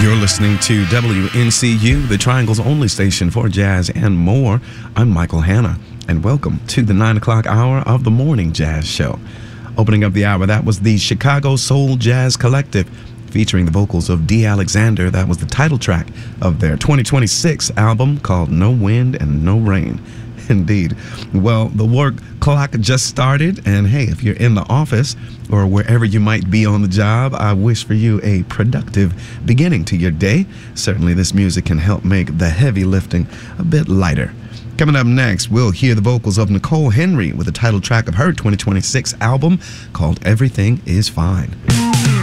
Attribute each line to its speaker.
Speaker 1: You're listening to WNCU, the Triangle's only station for jazz and more. I'm Michael Hanna, and welcome to the 9 o'clock hour of the Morning Jazz Show. Opening up the hour, that was the Chicago Soul Jazz Collective, featuring the vocals of Dee Alexander. That was the title track of their 2026 album called No Wind and No Rain. Indeed. Well, the work clock just started, and hey, if you're in the office or wherever you might be on the job, I wish for you a productive beginning to your day. Certainly this music can help make the heavy lifting a bit lighter. Coming up next, we'll hear the vocals of Nicole Henry with the title track of her 2026 album called Everything Is Fine.